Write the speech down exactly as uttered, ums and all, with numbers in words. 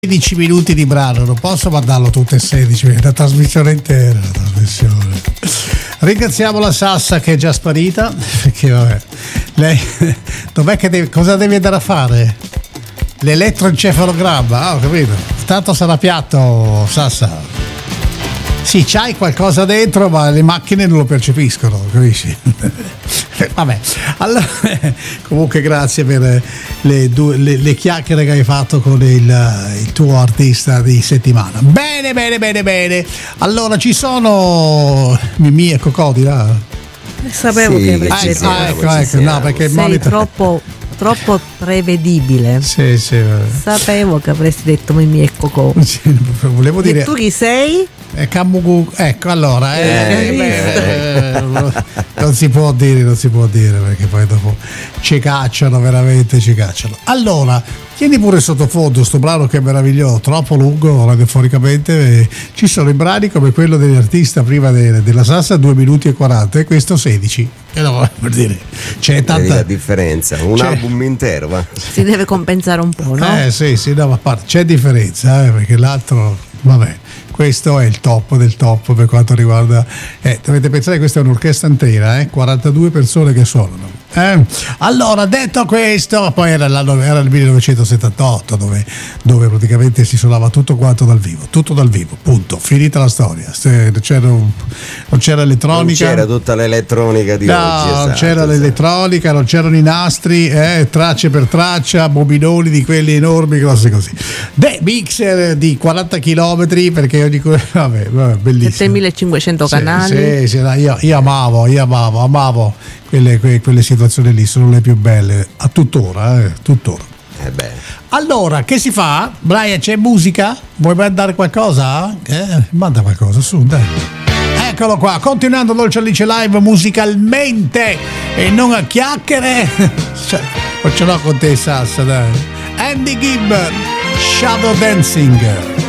sedici minuti di brano, non posso mandarlo tutte e sedici, è una trasmissione intera, la trasmissione. Ringraziamo la Sassa che è già sparita, perché vabbè, lei dov'è che deve, cosa deve andare a fare? L'elettroencefalogramma, ah, ho capito. Tanto sarà piatto, Sassa. Sì, c'hai qualcosa dentro, ma le macchine non lo percepiscono, capisci? Vabbè, allora, comunque grazie per le, due, le, le chiacchiere che hai fatto con il, il tuo artista di settimana. Bene, bene, bene, bene. Allora ci sono Mimì e Cocò là. Sapevo sì, che avresti detto. Ah, ecco, ecco, no, perché il sei monitor... troppo troppo prevedibile. Sì, sì. Sapevo che avresti detto Mimì e Cocò. Sì, volevo dire. E tu chi sei? Eh, Camugu, ecco, allora eh, Eh, eh, non si può dire, non si può dire, perché poi dopo ci cacciano, veramente ci cacciano. Allora, tieni pure sottofondo sto brano che è meraviglioso, troppo lungo radiofonicamente, eh, ci sono i brani come quello dell'artista prima de, della Sassa, due minuti e quaranta, e questo sedici. E no, per dire, c'è tanta Vedi la differenza, un c'è... album intero, va. Si deve compensare un po', no? Eh sì, sì, no, ma a parte, c'è differenza, eh, perché l'altro, vabbè. Questo è il top del top per quanto riguarda. Eh, dovete pensare che questa è un'orchestra intera, eh? quarantadue persone che suonano. Eh? Allora, detto questo, poi era, l'anno, era il millenovecentosettantotto dove, dove praticamente si suonava tutto quanto dal vivo, tutto dal vivo, punto, finita la storia. Se, c'era un, non c'era elettronica. Non c'era tutta l'elettronica di no, oggi. No, esatto, non c'era esatto. l'elettronica, non c'erano i nastri, eh, tracce per traccia, bobinoni di quelli enormi, grossi così. De mixer di quaranta chilometri, perché ogni vabbè, vabbè, bellissimo. settemila e canali. Sì, sì, no, io, io amavo, io amavo, amavo quelle, quelle, quelle situazioni lì, sono le più belle, a tuttora, eh, tuttora. Eh beh. Allora, che si fa? Brian, c'è musica? Vuoi mandare qualcosa? Eh, manda qualcosa, su, dai. Eccolo qua, continuando Dolce Alice Live musicalmente e non a chiacchiere. Cioè, non ce l'ho con te, Sassa, dai. Andy Gibb, Shadow Dancing.